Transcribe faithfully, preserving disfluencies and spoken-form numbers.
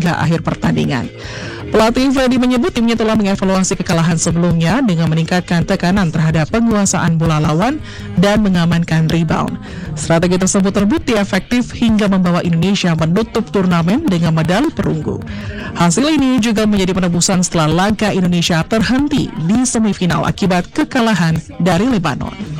hingga akhir pertandingan. Pelatih Freddy menyebut timnya telah mengevaluasi kekalahan sebelumnya dengan meningkatkan tekanan terhadap penguasaan bola lawan dan mengamankan rebound. Strategi tersebut terbukti efektif hingga membawa Indonesia menutup turnamen dengan medali perunggu. Hasil ini juga menjadi penebusan setelah laga Indonesia terhenti di semifinal akibat kekalahan dari Lebanon.